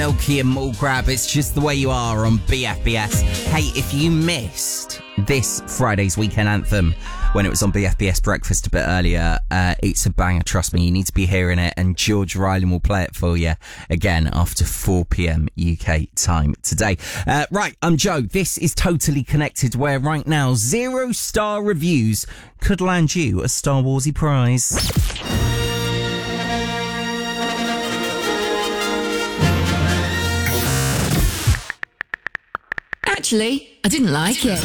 Milky and Mall Grab, it's just the way you are on BFBS. Hey, if you missed this Friday's weekend anthem when it was on BFBS Breakfast a bit earlier, it's a banger, trust me, you need to be hearing it, and George Ryland will play it for you again after 4 p.m. UK time today. Right, I'm Joe. This is Totally Connected, where right now 0-star reviews could land you a Star Warsy prize. Actually, I didn't like it.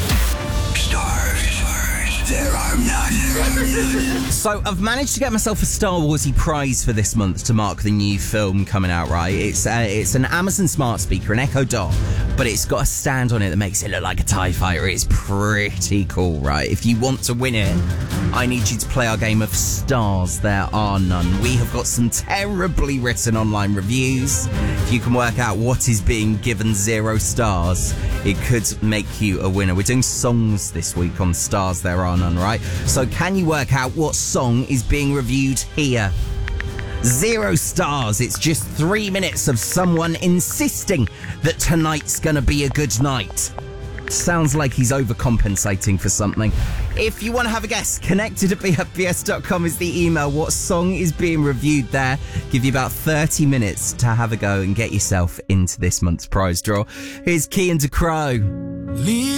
Stars, there are none. So I've managed to get myself a Star Warsy prize for this month to mark the new film coming out, right? It's an Amazon smart speaker, an Echo Dot, but it's got a stand on it that makes it look like a TIE fighter. It's pretty cool, right? If you want to win it, I need you to play our game of Stars There Are None. We have got some terribly written online reviews. If you can work out what is being given 0 stars, it could make you a winner. We're doing songs this week on Stars There Are None, right? So can you work out what song is being reviewed here? 0 stars. It's just 3 minutes of someone insisting that tonight's gonna be a good night. Sounds like he's overcompensating for something. If you want to have a guess, connected@bfbs.com is the email. What song is being reviewed there? Give you about 30 minutes to have a go and get yourself into this month's prize draw. Here's Key and DeCrow.